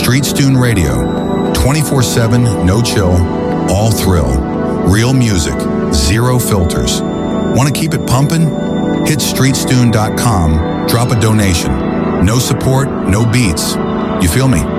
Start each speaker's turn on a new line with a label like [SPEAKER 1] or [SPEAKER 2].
[SPEAKER 1] Streetstune Radio, 24/7, no chill, all thrill. Real music, zero filters. Want to keep it pumping? Hit streetstune.com, drop a donation. No support, no beats. You feel me?